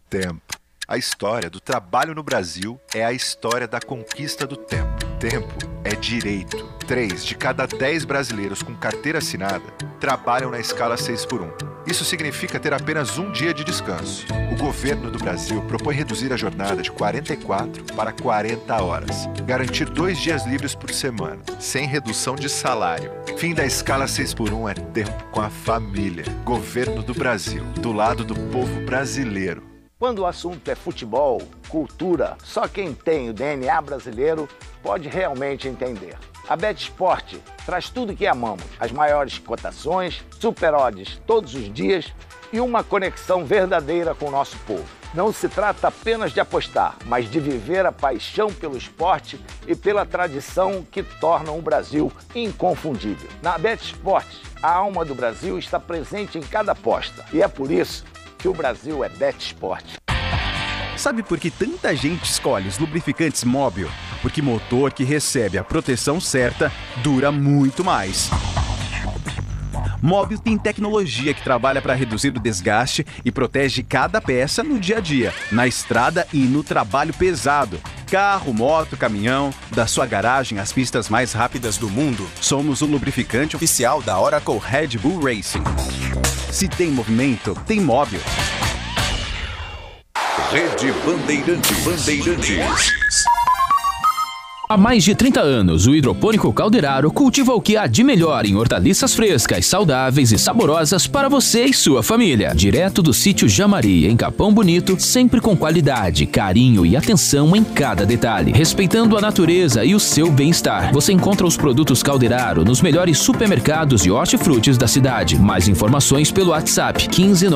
Tempo. A história do trabalho no Brasil é a história da conquista do tempo. Tempo é direito. 3 de cada 10 brasileiros com carteira assinada trabalham na escala 6x1. Isso significa ter apenas um dia de descanso. O governo do Brasil propõe reduzir a jornada de 44 para 40 horas. Garantir 2 dias livres por semana, sem redução de salário. Fim da escala 6x1 é tempo com a família. Governo do Brasil, do lado do povo brasileiro. Quando o assunto é futebol, cultura, só quem tem o DNA brasileiro pode realmente entender. A BetSport traz tudo que amamos, as maiores cotações, super odds todos os dias e uma conexão verdadeira com o nosso povo. Não se trata apenas de apostar, mas de viver a paixão pelo esporte e pela tradição que tornam o Brasil inconfundível. Na BetSport, a alma do Brasil está presente em cada aposta e é por isso que o Brasil é BetSport. Sabe por que tanta gente escolhe os lubrificantes Móbil? Porque motor que recebe a proteção certa dura muito mais. Móbil tem tecnologia que trabalha para reduzir o desgaste e protege cada peça no dia a dia, na estrada e no trabalho pesado. Carro, moto, caminhão, da sua garagem às pistas mais rápidas do mundo. Somos o lubrificante oficial da Oracle Red Bull Racing. Se tem movimento, tem Móbil. Rede Bandeirantes. Há mais de 30 anos, o Hidropônico Calderaro cultiva o que há de melhor em hortaliças frescas, saudáveis e saborosas para você e sua família. Direto do sítio Jamari, em Capão Bonito, sempre com qualidade, carinho e atenção em cada detalhe, respeitando a natureza e o seu bem-estar. Você encontra os produtos Calderaro nos melhores supermercados e hortifrutis da cidade. Mais informações pelo WhatsApp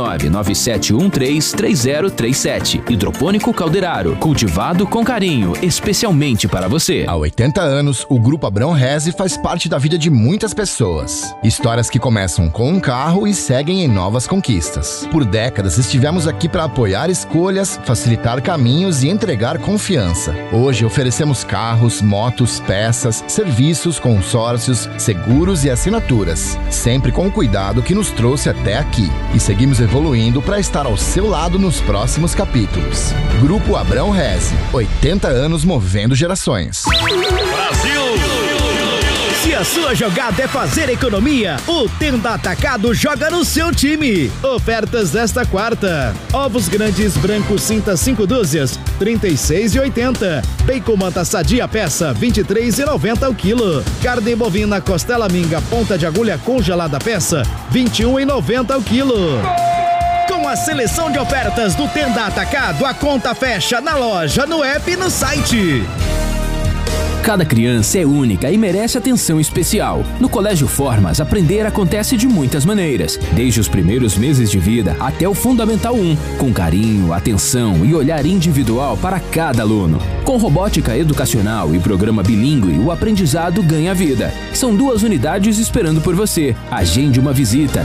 15997133037. Hidropônico Calderaro, cultivado com carinho, especialmente para você. Há 80 anos, o Grupo Abrão Reze faz parte da vida de muitas pessoas. Histórias que começam com um carro e seguem em novas conquistas. Por décadas, estivemos aqui para apoiar escolhas, facilitar caminhos e entregar confiança. Hoje, oferecemos carros, motos, peças, serviços, consórcios, seguros e assinaturas. Sempre com o cuidado que nos trouxe até aqui. E seguimos evoluindo para estar ao seu lado nos próximos capítulos. Grupo Abrão Reze, 80 anos movendo gerações. Brasil! Se a sua jogada é fazer economia, o Tenda Atacado joga no seu time. Ofertas desta quarta: ovos grandes brancos cinta 5 dúzias, R$ 36,80. Bacon manta sadia peça, R$ 23,90 o quilo. Carne bovina costela minga ponta de agulha congelada peça, R$ 21,90 o quilo. Com a seleção de ofertas do Tenda Atacado, a conta fecha na loja, no app e no site. Cada criança é única e merece atenção especial. No Colégio Formas, aprender acontece de muitas maneiras, desde os primeiros meses de vida até o Fundamental 1, com carinho, atenção e olhar individual para cada aluno. Com robótica educacional e programa bilíngue, o aprendizado ganha vida. São 2 unidades esperando por você. Agende uma visita,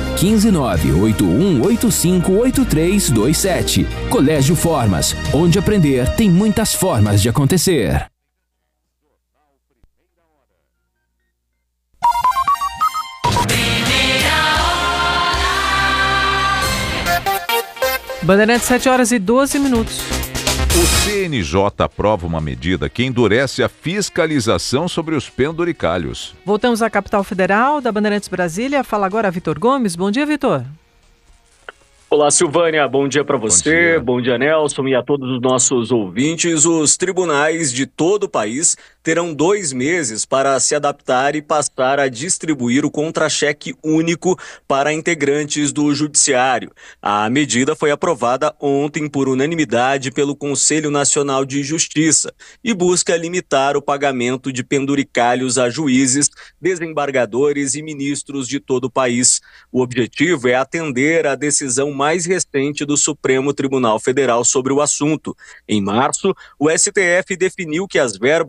15981858327. Colégio Formas, onde aprender tem muitas formas de acontecer. Bandeirantes, 7h12. O CNJ aprova uma medida que endurece a fiscalização sobre os penduricalhos. Voltamos à capital federal da Bandeirantes Brasília. Fala agora Vitor Gomes. Bom dia, Vitor. Olá, Silvânia. Bom dia para você. Bom dia, Nelson, e a todos os nossos ouvintes. Os tribunais de todo o país terão 2 meses para se adaptar e passar a distribuir o contra-cheque único para integrantes do Judiciário. A medida foi aprovada ontem por unanimidade pelo Conselho Nacional de Justiça e busca limitar o pagamento de penduricalhos a juízes, desembargadores e ministros de todo o país. O objetivo é atender à decisão mais recente do Supremo Tribunal Federal sobre o assunto. Em março, o STF definiu que as verbas indenizatórias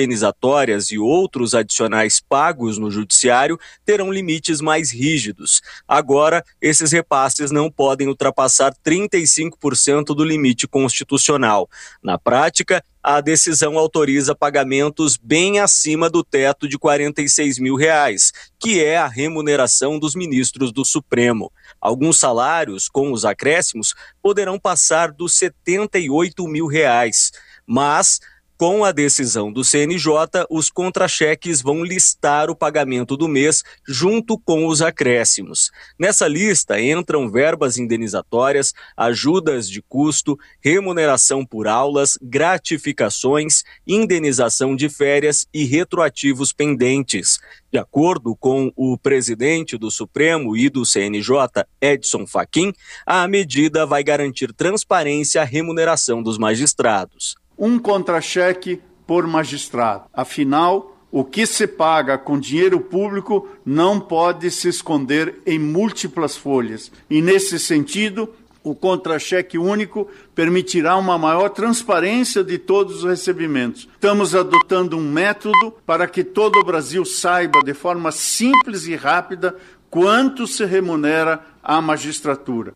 indenizatórias e outros adicionais pagos no judiciário terão limites mais rígidos. Agora, esses repasses não podem ultrapassar 35% do limite constitucional. Na prática, a decisão autoriza pagamentos bem acima do teto de R$ 46 mil, que é a remuneração dos ministros do Supremo. Alguns salários, com os acréscimos, poderão passar dos R$ 78 mil. Mas, com a decisão do CNJ, os contra-cheques vão listar o pagamento do mês junto com os acréscimos. Nessa lista entram verbas indenizatórias, ajudas de custo, remuneração por aulas, gratificações, indenização de férias e retroativos pendentes. De acordo com o presidente do Supremo e do CNJ, Edson Fachin, a medida vai garantir transparência à remuneração dos magistrados. Um contra-cheque por magistrado. Afinal, o que se paga com dinheiro público não pode se esconder em múltiplas folhas. E, nesse sentido, o contra-cheque único permitirá uma maior transparência de todos os recebimentos. Estamos adotando um método para que todo o Brasil saiba, de forma simples e rápida, quanto se remunera a magistratura.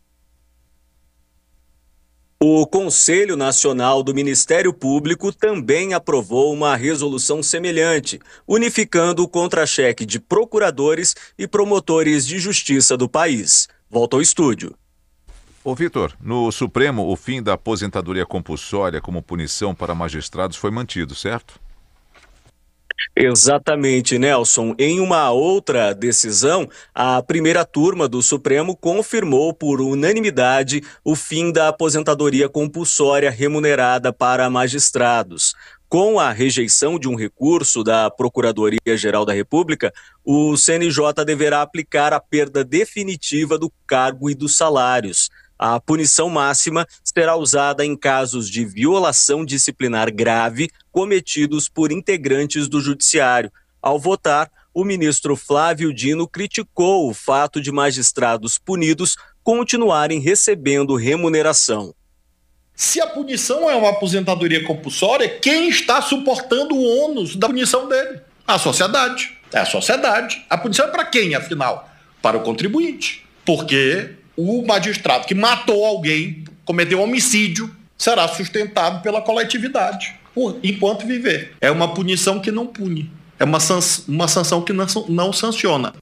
O Conselho Nacional do Ministério Público também aprovou uma resolução semelhante, unificando o contra-cheque de procuradores e promotores de justiça do país. Volta ao estúdio. Ô Vitor, no Supremo, o fim da aposentadoria compulsória como punição para magistrados foi mantido, certo? Exatamente, Nelson. Em uma outra decisão, a primeira turma do Supremo confirmou por unanimidade o fim da aposentadoria compulsória remunerada para magistrados. Com a rejeição de um recurso da Procuradoria-Geral da República, o CNJ deverá aplicar a perda definitiva do cargo e dos salários. A punição máxima será usada em casos de violação disciplinar grave cometidos por integrantes do Judiciário. Ao votar, o ministro Flávio Dino criticou o fato de magistrados punidos continuarem recebendo remuneração. Se a punição é uma aposentadoria compulsória, quem está suportando o ônus da punição dele? A sociedade. É a sociedade. A punição é para quem, afinal? Para o contribuinte. Porque o magistrado que matou alguém, cometeu homicídio, será sustentado pela coletividade enquanto viver. É uma punição que não pune. É uma sanção que não sanciona.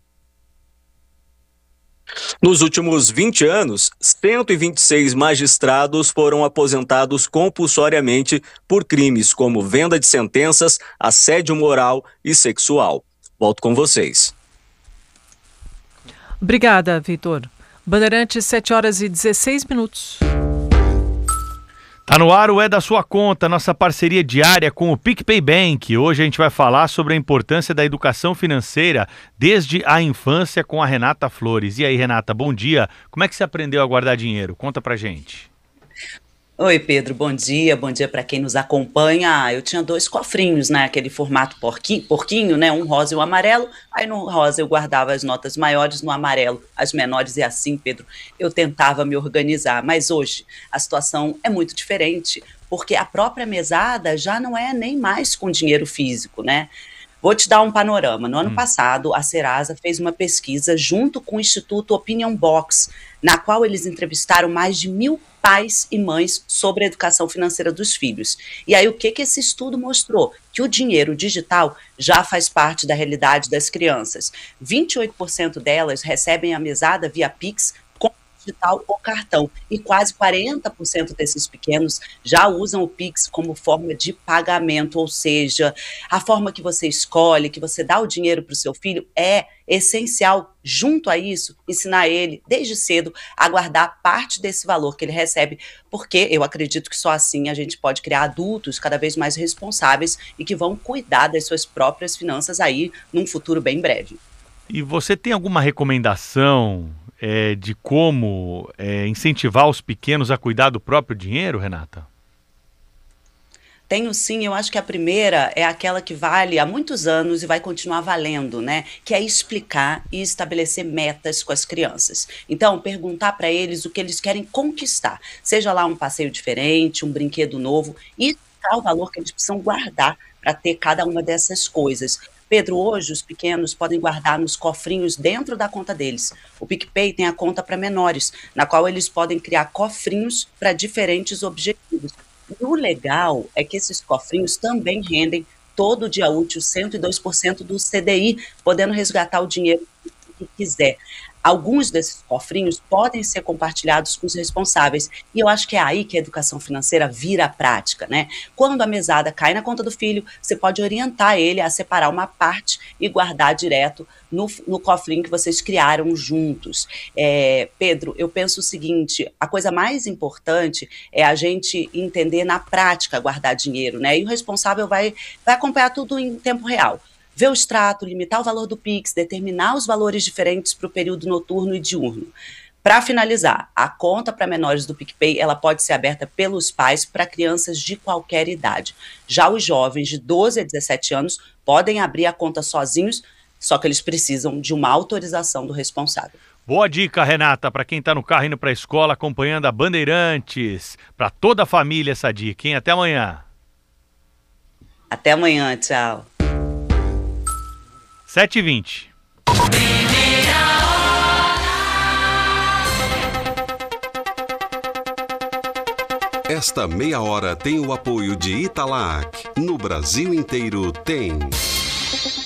Nos últimos 20 anos, 126 magistrados foram aposentados compulsoriamente por crimes como venda de sentenças, assédio moral e sexual. Volto com vocês. Obrigada, Vitor. Bandeirantes, 7h16. Tá no ar o É da Sua Conta, nossa parceria diária com o PicPay Bank. Hoje a gente vai falar sobre a importância da educação financeira desde a infância com a Renata Flores. E aí, Renata, bom dia. Como é que você aprendeu a guardar dinheiro? Conta pra gente. Oi, Pedro, bom dia para quem nos acompanha. Eu tinha 2 cofrinhos, né, aquele formato porquinho, né, um rosa e um amarelo. Aí no rosa eu guardava as notas maiores, no amarelo as menores, e assim, Pedro, eu tentava me organizar. Mas hoje a situação é muito diferente, porque a própria mesada já não é nem mais com dinheiro físico, né? Vou te dar um panorama. No ano passado, a Serasa fez uma pesquisa junto com o Instituto Opinion Box, na qual eles entrevistaram mais de 1.000 pais e mães sobre a educação financeira dos filhos. E aí, o que esse estudo mostrou? Que o dinheiro digital já faz parte da realidade das crianças. 28% delas recebem a mesada via Pix, digital ou cartão, e quase 40% desses pequenos já usam o Pix como forma de pagamento, ou seja, a forma que você escolhe, que você dá o dinheiro para o seu filho, é essencial, junto a isso, ensinar ele desde cedo a guardar parte desse valor que ele recebe, porque eu acredito que só assim a gente pode criar adultos cada vez mais responsáveis e que vão cuidar das suas próprias finanças aí num futuro bem breve. E você tem alguma recomendação de como incentivar os pequenos a cuidar do próprio dinheiro, Renata? Tenho sim, eu acho que a primeira é aquela que vale há muitos anos e vai continuar valendo, né? Que é explicar e estabelecer metas com as crianças. Então, perguntar para eles o que eles querem conquistar. Seja lá um passeio diferente, um brinquedo novo, e indicar o valor que eles precisam guardar para ter cada uma dessas coisas. Pedro, hoje os pequenos podem guardar nos cofrinhos dentro da conta deles. O PicPay tem a conta para menores, na qual eles podem criar cofrinhos para diferentes objetivos. E o legal é que esses cofrinhos também rendem todo dia útil 102% do CDI, podendo resgatar o dinheiro que quiser. Alguns desses cofrinhos podem ser compartilhados com os responsáveis, e eu acho que é aí que a educação financeira vira prática, né? Quando a mesada cai na conta do filho, você pode orientar ele a separar uma parte e guardar direto no cofrinho que vocês criaram juntos. Pedro, eu penso o seguinte, a coisa mais importante é a gente entender na prática guardar dinheiro, né? E o responsável vai acompanhar tudo em tempo real. Ver o extrato, limitar o valor do Pix, determinar os valores diferentes para o período noturno e diurno. Para finalizar, a conta para menores do PicPay ela pode ser aberta pelos pais para crianças de qualquer idade. Já os jovens de 12 a 17 anos podem abrir a conta sozinhos, só que eles precisam de uma autorização do responsável. Boa dica, Renata, para quem está no carro indo para a escola acompanhando a Bandeirantes. Para toda a família essa dica, hein? Até amanhã. Até amanhã, tchau. 7h20. Esta meia hora tem o apoio de Italac. No Brasil inteiro tem.